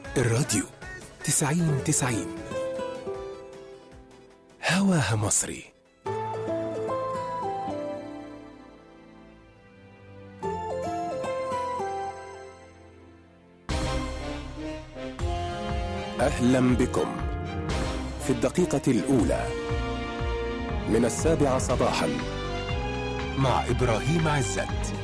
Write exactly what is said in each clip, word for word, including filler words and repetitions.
الراديو تسعين تسعين هواها مصري. أهلا بكم في الدقيقة الأولى من السابعة صباحا مع إبراهيم عزت.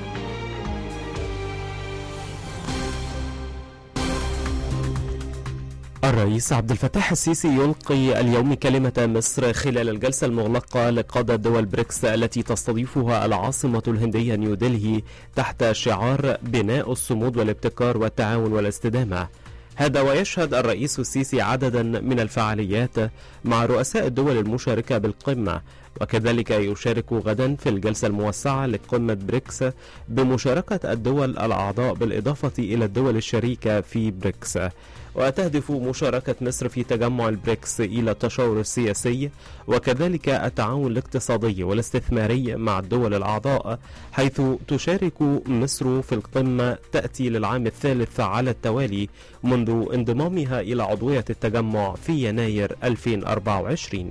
الرئيس عبد الفتاح السيسي يلقي اليوم كلمة مصر خلال الجلسة المغلقة لقادة دول بريكس التي تستضيفها العاصمة الهندية نيودلهي تحت شعار بناء الصمود والابتكار والتعاون والاستدامة. هذا ويشهد الرئيس السيسي عددا من الفعاليات مع رؤساء الدول المشاركة بالقمة، وكذلك يشارك غدا في الجلسة الموسعة لقمة بريكس بمشاركة الدول الأعضاء بالإضافة إلى الدول الشريكة في بريكس. وتهدف مشاركة مصر في تجمع البريكس إلى التشاور السياسي وكذلك التعاون الاقتصادي والاستثماري مع الدول الأعضاء، حيث تشارك مصر في القمة تأتي للعام الثالث على التوالي منذ انضمامها إلى عضوية التجمع في يناير ألفين وأربعة وعشرين.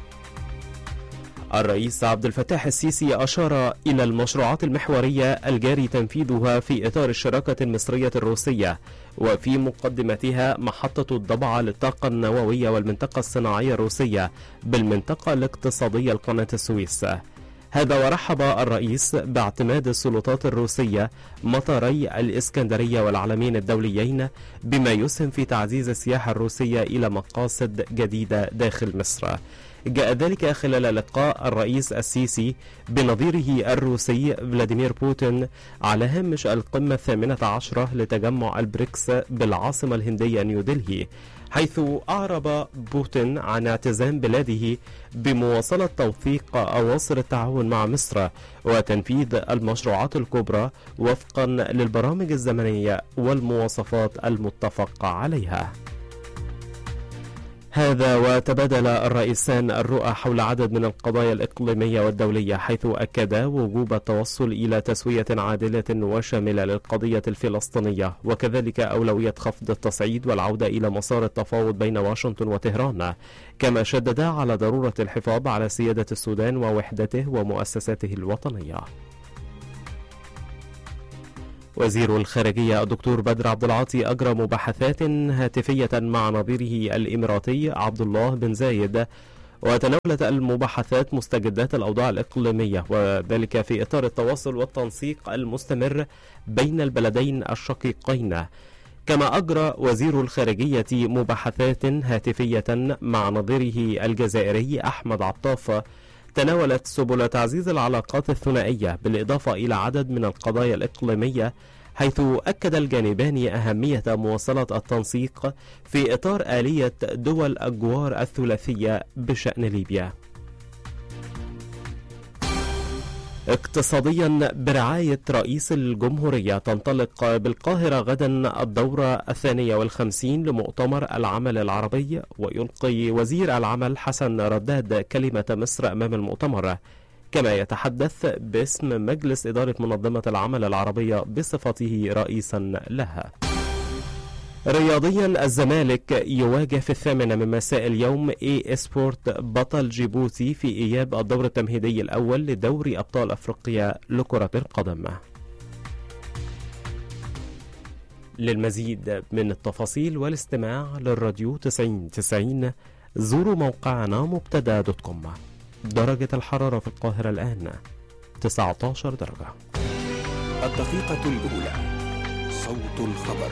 الرئيس عبد الفتاح السيسي أشار إلى المشروعات المحورية الجاري تنفيذها في إطار الشراكة المصرية الروسية، وفي مقدمتها محطة الضبعة للطاقة النووية والمنطقة الصناعية الروسية بالمنطقة الاقتصادية لقناة السويس. هذا ورحب الرئيس باعتماد السلطات الروسية مطاري الإسكندرية والعلمين الدوليين، بما يسهم في تعزيز السياحة الروسية إلى مقاصد جديدة داخل مصر. جاء ذلك خلال لقاء الرئيس السيسي بنظيره الروسي فلاديمير بوتين على هامش القمة الثامنة عشرة لتجمع البريكس بالعاصمة الهندية نيودلهي، حيث أعرب بوتين عن اعتزام بلاده بمواصلة توثيق أواصر التعاون مع مصر وتنفيذ المشروعات الكبرى وفقا للبرامج الزمنية والمواصفات المتفق عليها. هذا وتبادل الرئيسان الرؤى حول عدد من القضايا الإقليمية والدولية، حيث أكدا وجوب التوصل إلى تسوية عادلة وشاملة للقضية الفلسطينية، وكذلك أولوية خفض التصعيد والعودة إلى مسار التفاوض بين واشنطن وطهران، كما شددا على ضرورة الحفاظ على سيادة السودان ووحدته ومؤسساته الوطنية. وزير الخارجية الدكتور بدر عبد العاطي أجرى مباحثات هاتفية مع نظيره الإماراتي عبد الله بن زايد، وتناولت المباحثات مستجدات الأوضاع الإقليمية، وذلك في إطار التواصل والتنسيق المستمر بين البلدين الشقيقين. كما أجرى وزير الخارجية مباحثات هاتفية مع نظيره الجزائري أحمد عطاف، تناولت سبل تعزيز العلاقات الثنائية بالإضافة إلى عدد من القضايا الإقليمية، حيث أكد الجانبان أهمية مواصلة التنسيق في إطار آلية دول الجوار الثلاثية بشأن ليبيا. اقتصاديا، برعاية رئيس الجمهورية تنطلق بالقاهرة غدا الدورة الثانية والخمسين لمؤتمر العمل العربي، ويلقي وزير العمل حسن رداد كلمة مصر أمام المؤتمر، كما يتحدث باسم مجلس إدارة منظمة العمل العربية بصفته رئيسا لها. رياضيا، الزمالك يواجه في الثامنة من مساء اليوم اي سبورت بطل جيبوتي في إياب الدور التمهيدي الأول لدوري أبطال أفريقيا لكرة القدم. للمزيد من التفاصيل والاستماع للراديو تسعين تسعين زوروا موقعنا مبتدا دوت كوم. درجة الحرارة في القاهرة الآن تسعة عشر درجة. الدقيقة الأولى، صوت الخبر.